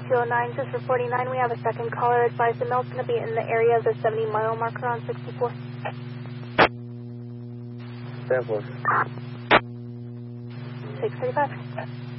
209, just reporting 9. We have a second caller. Advise the mail's going to be in the area of the 70-mile marker on 64. 10-4. 635.